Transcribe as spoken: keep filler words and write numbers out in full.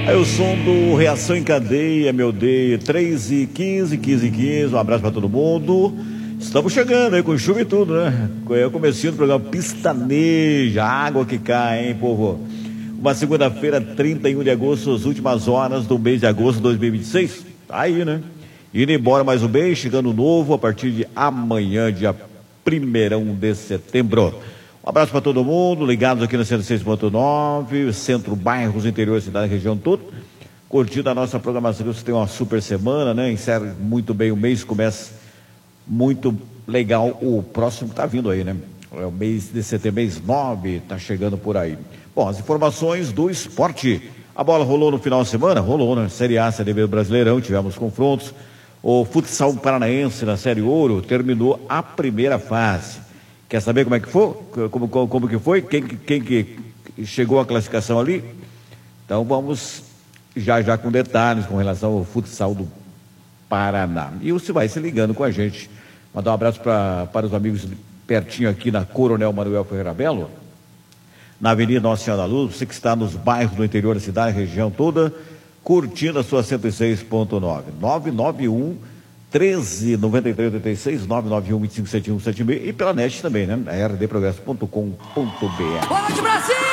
Aí o som do Reação em Cadeia, meu Deus, três e quinze, quinze e quinze, um abraço pra todo mundo. Estamos chegando aí com chuva e tudo, né? É o comecinho do programa Pistaneja, água que cai, hein, povo? Uma segunda-feira, trinta e um de agosto, as últimas horas do mês de agosto de dois mil e vinte e seis. Tá aí, né? Indo embora mais um mês, chegando novo a partir de amanhã, dia primeiro de setembro. Um abraço para todo mundo, ligados aqui na cento e seis ponto nove, centro, bairros, interior, cidade, região toda. Curtindo a nossa programação, você tem uma super semana, né? Encerra muito bem o mês, começa muito legal o próximo que está vindo aí, né? É o mês de setembro, mês nove, está chegando por aí. Bom, as informações do esporte. A bola rolou no final de semana? Rolou, né? Série A, Série B do Brasileirão, tivemos confrontos. O futsal paranaense na Série Ouro terminou a primeira fase. Quer saber como é que foi? Como, como, como que foi? Quem, quem que chegou à classificação ali? Então vamos já já com detalhes com relação ao futsal do Paraná. E você vai se ligando com a gente. Mandar um abraço pra, para os amigos pertinho aqui na Coronel Manuel Ferreira Belo, na Avenida Nossa Senhora da Luz, você que está nos bairros do interior da cidade, região toda, curtindo a sua cento e seis ponto nove. nove nove um, treze, noventa e três, oitenta e seis, nove nove um, vinte e cinco, setenta e um, setenta e seis, e pela net também, né? r d progresso ponto com ponto b r. Bola de Brasil!